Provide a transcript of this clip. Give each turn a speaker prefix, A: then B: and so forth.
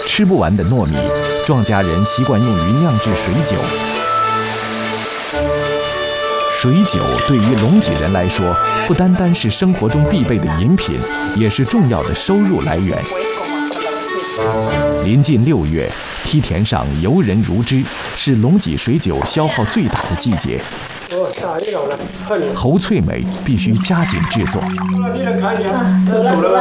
A: 吃不完的糯米，庄稼人习惯用于酿制水酒。水酒对于龙井人来说，不单单是生活中必备的饮品，也是重要的收入来源。临近6月，梯田上游人如织，是龙井水酒消耗最大的季节。侯翠美必须加紧制作。